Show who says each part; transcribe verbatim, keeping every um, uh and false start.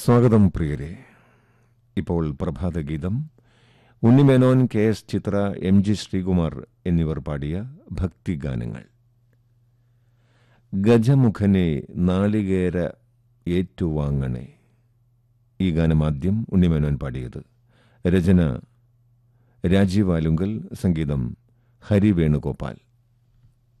Speaker 1: സ്വാഗതം പ്രിയരെ. ഇപ്പോൾ പ്രഭാതഗീതം. ഉണ്ണിമേനോൻ, കെ എസ് ചിത്ര, എം ജി ശ്രീകുമാർ എന്നിവർ പാടിയ ഭക്തിഗാനങ്ങൾ. ഗജമുഖനെ നാളികേര ഏറ്റുവാങ്ങണേ. ഈ ഗാനം ആദ്യം ഉണ്ണിമേനോൻ പാടിയത്. രചന രാജീവ് ആലുങ്കൽ, സംഗീതം ഹരി വേണുഗോപാൽ.